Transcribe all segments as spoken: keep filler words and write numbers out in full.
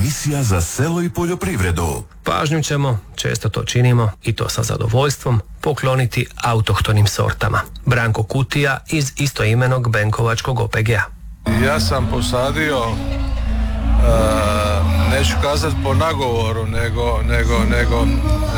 Emisija za selo i poljoprivredu. Pažnju ćemo, često to činimo i to sa zadovoljstvom, pokloniti autohtonim sortama. Branko Kutija iz istoimenog Benkovačkog O P G-a. Ja sam posadio, uh, neću kazati po nagovoru, nego, nego, nego uh,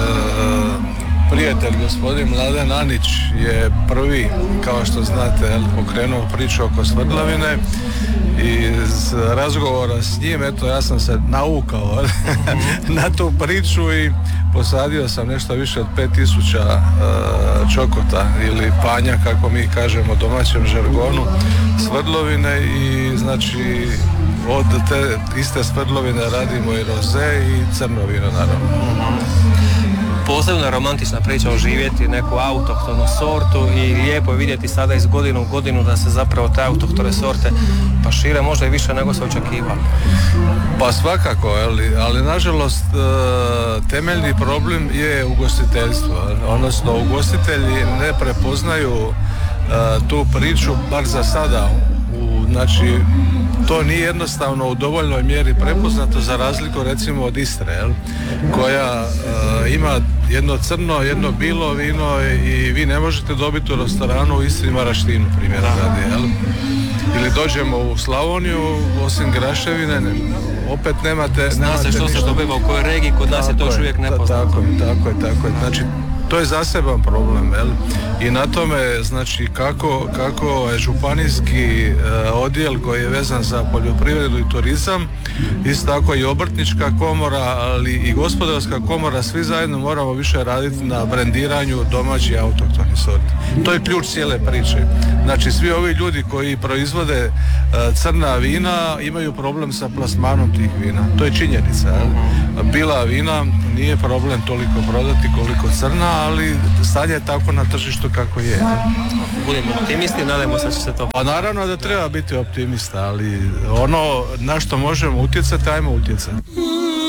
prijatelj gospodin Mladen Anić je prvi, kao što znate, pokrenuo priču oko svrdlavine i iz razgovora s njim, eto, ja sam se naukao na tu priču i posadio sam nešto više od pet tisuća uh, čokota ili panja, kako mi kažemo u domaćem žargonu, svrdlovine i znači od te iste svrdlovine radimo i roze i crno vino, naravno. Posebno romantična priča oživjeti neku autohtonu sortu i lijepo je vidjeti sada iz godinu u godinu da se zapravo te autohtone sorte pa šire možda i više nego se očekivalo. Pa svakako, ali, ali nažalost temeljni problem je ugostiteljstvo, odnosno ugostitelji ne prepoznaju tu priču, bar za sada. U, znači, to nije jednostavno u dovoljnoj mjeri prepoznato za razliku recimo od Istre, jel? Koja uh, ima jedno crno, jedno bilo vino i vi ne možete dobiti u restoranu u Istri maraštinu, primjera radi, jel? Ili dođemo u Slavoniju, osim graševine, ne, opet nemate... Zna nemate se što ništa. se dobiva u kojoj regiji, kod nas je to još uvijek nepoznato. Tako je, tako je, tako je. Znači, to je zaseban problem, jel? I na tome, znači, kako, kako je županijski uh, odjel koji je vezan za poljoprivredu i turizam, isto tako i obrtnička komora, ali i gospodarska komora, svi zajedno moramo više raditi na brendiranju domaćih autohtonih sorti. To je ključ cijele priče. Znači, svi ovi ljudi koji proizvode uh, crna vina imaju problem sa plasmanom tih vina. To je činjenica, jel? Bila vina nije problem toliko prodati koliko crna, ali stanje je tako na tržištu kako je. Budemo optimisti, nadajmo se da će se to... Pa naravno da treba biti optimista, ali ono na što možemo utjecati, ajmo utjecati.